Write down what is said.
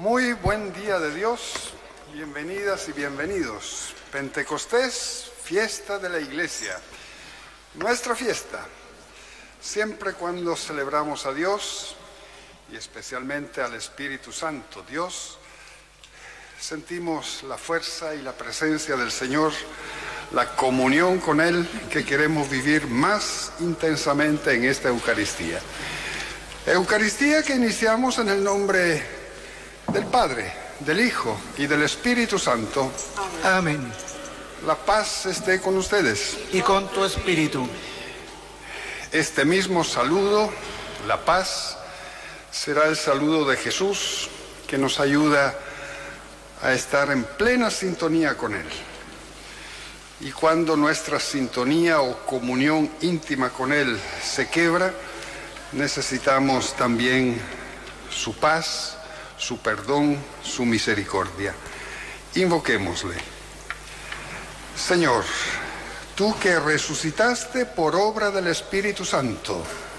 Muy buen día de Dios, bienvenidas y bienvenidos. Pentecostés, fiesta de la Iglesia, nuestra fiesta. Siempre cuando celebramos a Dios y especialmente al Espíritu Santo, Dios, sentimos la fuerza y la presencia del Señor, la comunión con Él que queremos vivir más intensamente en esta Eucaristía. Eucaristía que iniciamos en el nombre del Padre, del Hijo y del Espíritu Santo. Amén. La paz esté con ustedes. Y con tu espíritu. Este mismo saludo, la paz, será el saludo de Jesús, que nos ayuda a estar en plena sintonía con Él. Y cuando nuestra sintonía o comunión íntima con Él se quiebra, necesitamos también su paz, su perdón, su misericordia. Invoquémosle. Señor, tú que resucitaste por obra del Espíritu Santo,